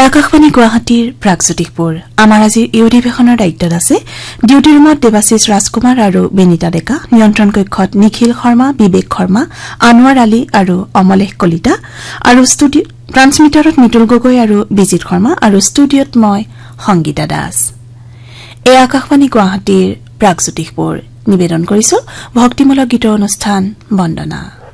আকাশবাণী গুৱাহাটীৰ প্ৰাগজ্যোতিষপুৰ আমাৰ আজিৰ এই অধিৱেশনৰ দায়িত্বত আছে ডিউটি ৰুমত দেৱাশিষ ৰাজকুমাৰ আৰু বেনিতা ডেকা, নিয়ন্ত্ৰণ কক্ষত নিখিল শৰ্মা, বিবেক শৰ্মা, আনোৱাৰ আলী আৰু অমলেশ কলিতা আৰু ট্ৰান্সমিটাৰত মিতুল গগৈ আৰু বিজিত শৰ্মা আৰু ষ্টুডিঅত মই সংগীতা দাস। এই আকাশবাণী গুৱাহাটীৰ প্ৰাগজ্যোতিষপুৰ নিবেদন কৰিছো ভক্তিমূলক গীতৰ অনুষ্ঠান বন্দনা।